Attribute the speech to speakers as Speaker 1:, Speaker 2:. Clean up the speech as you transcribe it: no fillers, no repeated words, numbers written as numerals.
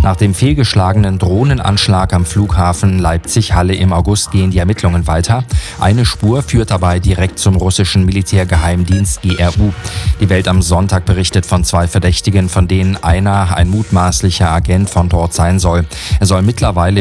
Speaker 1: Nach dem fehlgeschlagenen Drohnenanschlag am Flughafen Leipzig-Halle im August gehen die Ermittlungen weiter. Eine Spur führt dabei direkt zum russischen Militärgeheimdienst GRU. Die Welt am Sonntag berichtet von 2 Verdächtigen, von denen einer ein mutmaßlicher Agent von dort sein soll. Er soll mittlerweile